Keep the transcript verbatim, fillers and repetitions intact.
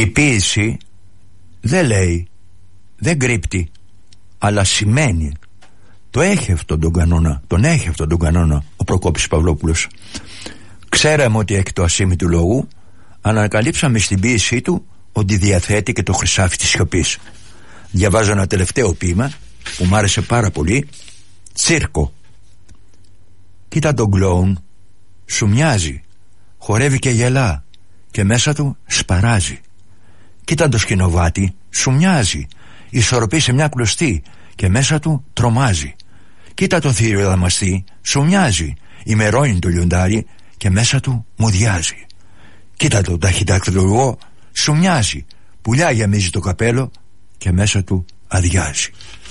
Η ποίηση δεν λέει, δεν κρύπτει, αλλά σημαίνει. Το έχει αυτόν τον κανόνα, τον έχει αυτόν τον κανόνα ο Προκόπης Παυλόπουλος. Ξέραμε ότι έχει το ασήμι του λόγου, ανακαλύψαμε στην ποίησή του ότι διαθέτει και το χρυσάφι της σιωπής. Διαβάζω ένα τελευταίο ποίημα που μου άρεσε πάρα πολύ. Τσίρκο. Κοίτα τον κλόουν, σου μοιάζει, χορεύει και γελά και μέσα του σπαράζει. Κοίτα το σκηνοβάτι, σου μοιάζει, ισορροπεί σε μια κλωστή και μέσα του τρομάζει. Κοίτα το θύριο δαμαστή, σου μοιάζει, ημερώνει το λιοντάρι και μέσα του μουδιάζει. Κοίτα το ταχυδακτηλουργό, σου μοιάζει, πουλιά γεμίζει το καπέλο και μέσα του αδειάζει.